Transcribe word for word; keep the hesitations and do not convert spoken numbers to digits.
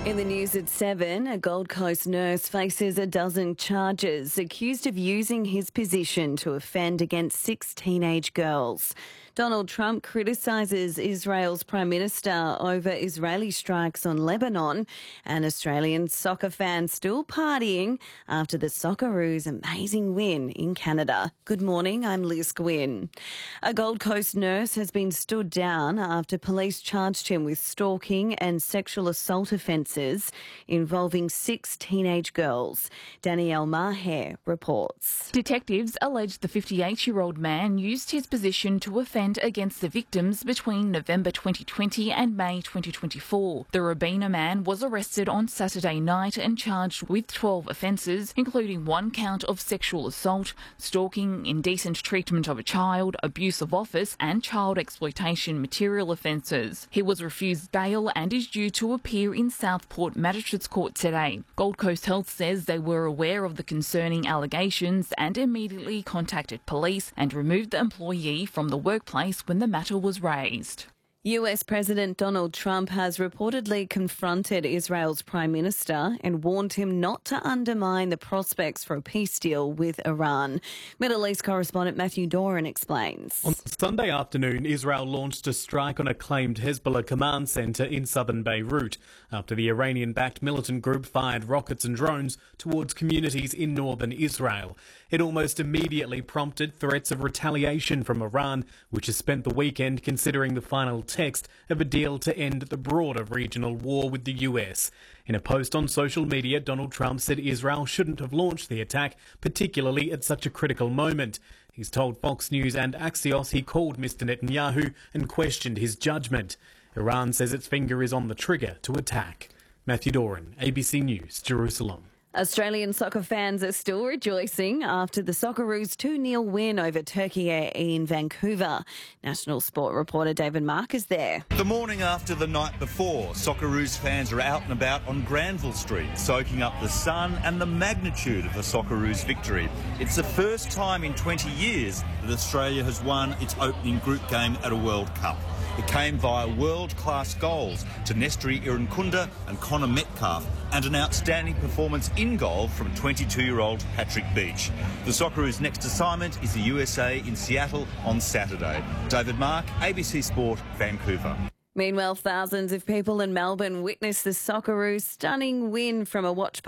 In the news at seven, a Gold Coast nurse faces a dozen charges, accused of using his position to offend against six teenage girls. Donald Trump criticises Israel's Prime Minister over Israeli strikes on Lebanon, and Australian soccer fans still partying after the Socceroos' amazing win in Canada. Good morning, I'm Liz Gwynn. A Gold Coast nurse has been stood down after police charged him with stalking and sexual assault offences involving six teenage girls. Danielle Maher reports. Detectives allege the fifty-eight-year-old man used his position to offend against the victims between November twenty twenty and May twenty twenty-four. The Robina man was arrested on Saturday night and charged with twelve offences, including one count of sexual assault, stalking, indecent treatment of a child, abuse of office and child exploitation material offences. He was refused bail and is due to appear in Southport Magistrates Court today. Gold Coast Health says they were aware of the concerning allegations and immediately contacted police and removed the employee from the workplace when the matter was raised. U S President Donald Trump has reportedly confronted Israel's Prime Minister and warned him not to undermine the prospects for a peace deal with Iran. Middle East correspondent Matthew Doran explains. On Sunday afternoon, Israel launched a strike on a claimed Hezbollah command centre in southern Beirut after the Iranian-backed militant group fired rockets and drones towards communities in northern Israel. It almost immediately prompted threats of retaliation from Iran, which has spent the weekend considering the final text of a deal to end the broader regional war with the U S. In a post on social media, Donald Trump said Israel shouldn't have launched the attack, particularly at such a critical moment. He's told Fox News and Axios he called Mister Netanyahu and questioned his judgment. Iran says its finger is on the trigger to attack. Matthew Doran, A B C News, Jerusalem. Australian soccer fans are still rejoicing after the Socceroos two nil win over Turkey in Vancouver. National Sport reporter David Mark is there. The morning after the night before, Socceroos fans are out and about on Granville Street, soaking up the sun and the magnitude of the Socceroos victory. It's the first time in twenty years that Australia has won its opening group game at a World Cup. It came via world-class goals to Nestory Irankunda and Connor Metcalfe, and an outstanding performance in goal from twenty-two-year-old Patrick Beach. The Socceroos' next assignment is the U S A in Seattle on Saturday. David Mark, A B C Sport, Vancouver. Meanwhile, thousands of people in Melbourne witnessed the Socceroos' stunning win from a watch